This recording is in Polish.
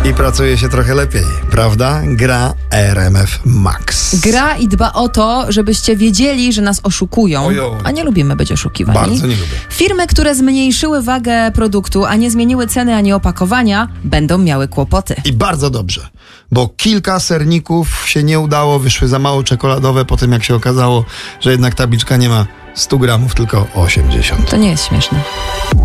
I pracuje się trochę lepiej, prawda? Gra RMF Max. Gra i dba o to, żebyście wiedzieli, że nas oszukują, Ojo. a nie lubimy być oszukiwani. Bardzo nie lubię. Firmy, które zmniejszyły wagę produktu, a nie zmieniły ceny ani opakowania, będą miały kłopoty. I bardzo dobrze, bo kilka serników się nie udało, wyszły za mało czekoladowe po tym, jak się okazało, że jednak tabliczka nie ma 100 gramów, tylko 80. To nie jest śmieszne.